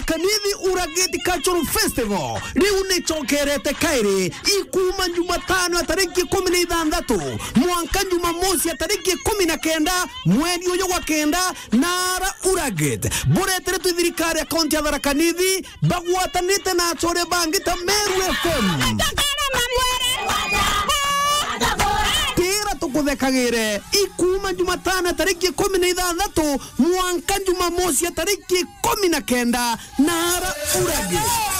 Tharakanithi Urageti Cultural Festival riu ni chokerete kairi ikuma Jumatano ya tariki 16 mwanka Jumamosi ya tariki 19 mwezi uyu wa kenda nara Urageti buretere tu thirikari ya kaunti ya Tharakanithi bagwatanite na achore bangi ta Meru FM tukuthekagire ikuma Jumatano tariki 16 mwanka Jumamosi ya tariki 19 nara Urageti.